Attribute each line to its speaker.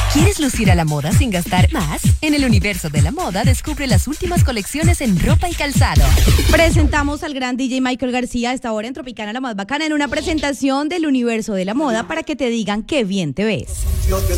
Speaker 1: ¿Quieres lucir a la moda sin gastar más? En el universo de la moda descubre las últimas colecciones en ropa y calzado.
Speaker 2: Presentamos al gran DJ Michael García a esta hora en Tropicana La Más Bacana en una presentación del universo de la moda para que te digan qué bien te ves.